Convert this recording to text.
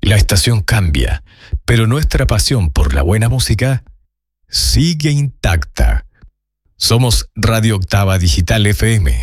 La estación cambia, pero nuestra pasión por la buena música sigue intacta. Somos Radio Octava Digital FM.